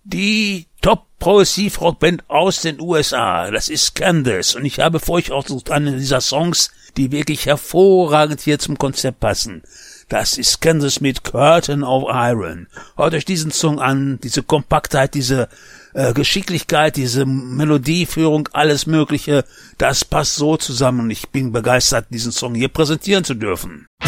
Die Top-Progressiv-Rockband aus den USA, das ist Kansas, und ich habe für euch ausgesucht einen dieser Songs, die wirklich hervorragend hier zum Konzept passen. Das ist Kansas mit Curtain of Iron. Hört euch diesen Song an, diese Kompaktheit, diese Geschicklichkeit, diese Melodieführung, alles Mögliche, das passt so zusammen und ich bin begeistert, diesen Song hier präsentieren zu dürfen.